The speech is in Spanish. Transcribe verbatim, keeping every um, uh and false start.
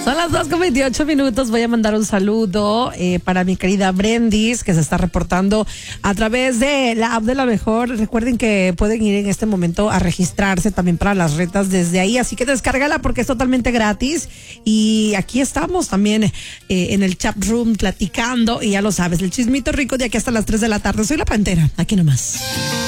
Son las dos con veintiocho minutos. Voy a mandar un saludo eh, para mi querida Brendis, que se está reportando a través de la app de La Mejor. Recuerden que pueden ir en este momento a registrarse también para las retas desde ahí, así que descárgala porque es totalmente gratis. Y aquí estamos también eh, en el chat room platicando, y ya lo sabes, el chismito rico de aquí hasta las tres de la tarde. Soy la Pantera, aquí nomás.